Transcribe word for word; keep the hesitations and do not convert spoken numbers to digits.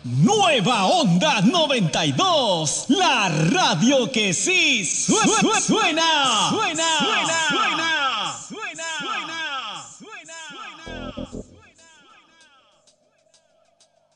Nueva Onda noventa y dos, la radio que sí suena, suena, suena, suena.